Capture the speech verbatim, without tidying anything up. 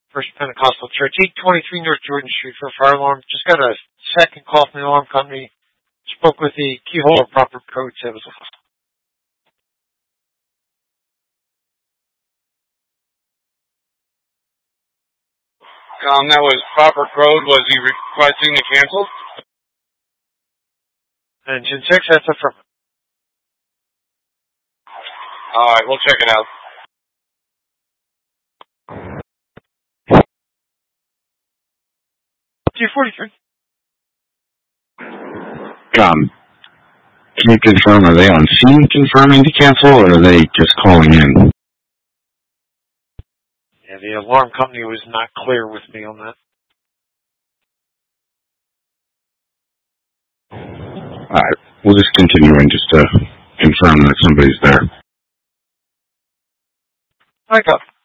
First Pentecostal Church, eight twenty-three North Jordan Street for a fire alarm. Just got a second call from the alarm company. Spoke with the keyhole or proper code. Said it was Um, that was proper code. Was he requesting to cancel? Engine six, that's a from. Alright, we'll check it out. G forty-three. Um, can you confirm, are they on scene confirming to cancel, or are they just calling in? Yeah, the alarm company was not clear with me on that. Alright, we'll just continue in just to confirm that somebody's there. I got